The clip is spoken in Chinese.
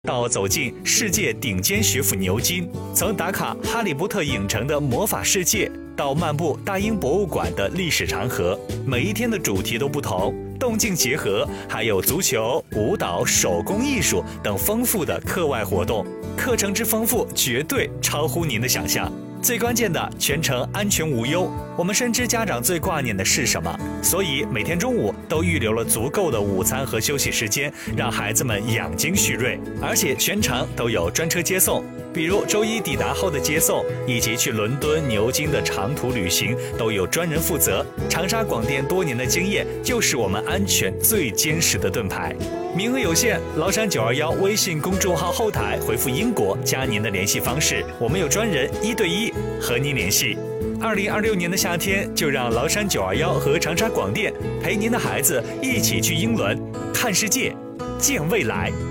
到走进世界顶尖学府牛津，从打卡哈利波特影城的魔法世界，到漫步大英博物馆的历史长河，每一天的主题都不同，动静结合，还有足球、舞蹈、手工艺术等丰富的课外活动，课程之丰富绝对超乎您的想象。最关键的，全程安全无忧。我们深知家长最挂念的是什么，所以每天中午都预留了足够的午餐和休息时间，让孩子们养精蓄锐。而且全程都有专车接送，比如周一抵达后的接送，以及去伦敦、牛津的长途旅行，都有专人负责。长沙广电多年的经验，就是我们安全最坚实的盾牌。名额有限，崂山921微信公众号后台回复英国加您的联系方式，我们有专人1对1和您联系。2026年的夏天，就让崂山921和长沙广电陪您的孩子一起去英伦看世界，见未来。